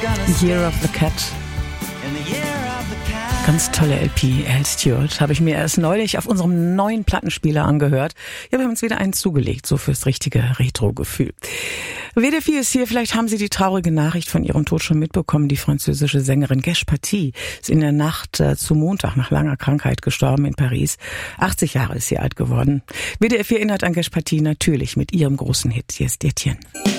Year of the Cat. Ganz tolle LP, Al Stewart. Habe ich mir erst neulich auf unserem neuen Plattenspieler angehört. Ja, wir haben uns wieder einen zugelegt, so fürs richtige Retro-Gefühl. WDR 4 ist hier. Vielleicht haben Sie die traurige Nachricht von ihrem Tod schon mitbekommen. Die französische Sängerin Gesh Paty ist in der Nacht zu Montag nach langer Krankheit gestorben in Paris. 80 Jahre ist sie alt geworden. WDR 4 erinnert an Gesh Paty natürlich mit ihrem großen Hit. Hier ist Etienne.